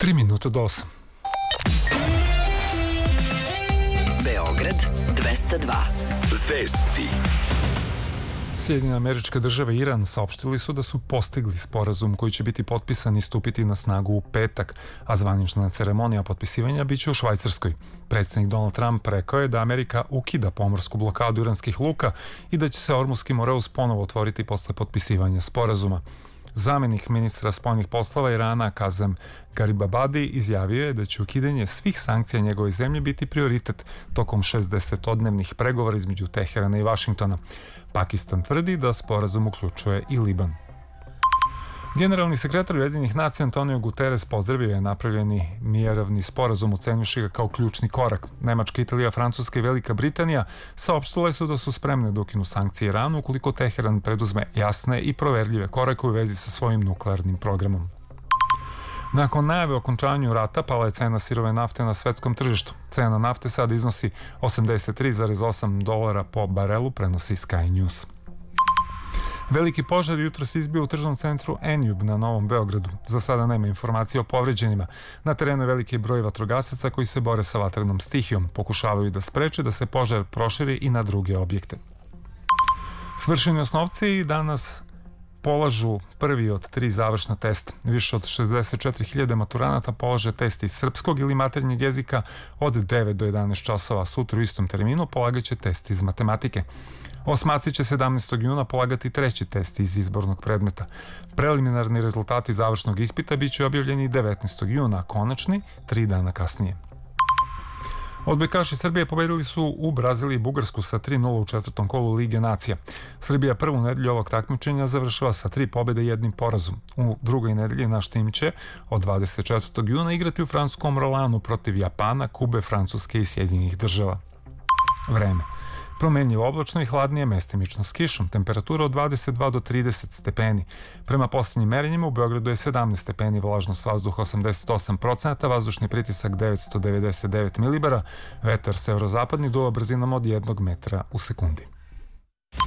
3 minuta do 8. Beograd 202. Vesti. Sjedinjene Američke Države i Iran saopštili su da su postigli sporazum koji će biti potpisan i stupiti na snagu u petak, a zvanična ceremonija potpisivanja biće u Švajcarskoj. Predsjednik Donald Trump rekao je da Amerika ukida pomorsku blokadu iranskih luka i da će se Ormuski Moreus ponovo otvoriti posle potpisivanja sporazuma. Zamenik ministra spoljnih poslova Irana Kazem Garibabadi izjavio je da će ukidanje svih sankcija njegove zemlje biti prioritet tokom 60-odnevnih pregovora između Teherana i Vašingtona. Pakistan tvrdi da sporazum uključuje i Liban. Generalni sekretar Ujedinjenih nacija Antonio Guterres pozdravio je napravljeni mirovni sporazum, ocenivši ga kao ključni korak. Nemačka, Italija, Francuska i Velika Britanija saopštile su da su spremne da ukinu sankcije Iranu ukoliko Teheran preduzme jasne i proverljive korake u vezi sa svojim nuklearnim programom. Nakon najave o okončanju rata pala je cena sirove nafte na svetskom tržištu. Cena nafte sada iznosi $83,8 po barelu, prenosi Sky News. Veliki požar jutro se izbio u tržnom centru Enjub na Novom Beogradu. Za sada nema informacije o povređenima. Na terenu je veliki broj vatrogasaca koji se bore sa vatrenom stihijom. Pokušavaju da spreče da se požar proširi i na druge objekte. Svršeni osnovci danas polažu prvi od 3 završna testa. Više od 64.000 maturanata polaže test iz srpskog ili maternjeg jezika od 9 do 11 časova. Sutra u istom terminu polagaće test iz matematike. Osmaci će 17. juna polagati treći test iz izbornog predmeta. Preliminarni rezultati završnog ispita biće objavljeni 19. juna, a konačni 3 dana kasnije. Odbojkaši Srbije pobedili su u Braziliji i Bugarsku sa 3:0 u četvrtom kolu Lige nacija. Srbija prvu nedelju ovog takmičenja završila sa 3 pobede i 1 porazom. U drugoj nedelji naš tim će od 24. juna igrati u francuskom Rolanu protiv Japana, Kube, Francuske i Sjedinjenih Država. Vreme. Promenljivo oblačno i hladnije, mestimično s kišom. Temperatura od 22 do 30 stepeni. Prema posljednjim merenjima u Beogradu je 17 stepeni, vlažnost vazduha 88%, vazdušni pritisak 999 milibara, vetar severozapadni duva brzinom od 1 metra u sekundi.